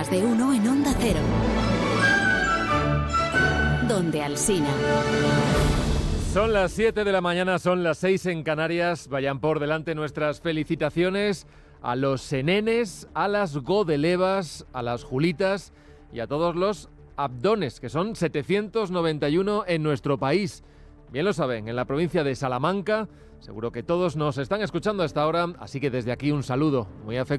Más de uno en Onda Cero. Donde Alsina. Son las 7 de la mañana, son las 6 en Canarias. Vayan por delante nuestras felicitaciones a los Senenes, a las Godelevas, a las Julitas y a todos los Abdones, que son 791 en nuestro país. Bien lo saben, en la provincia de Salamanca. Seguro que todos nos están escuchando a esta hora, así que desde aquí un saludo muy afectuoso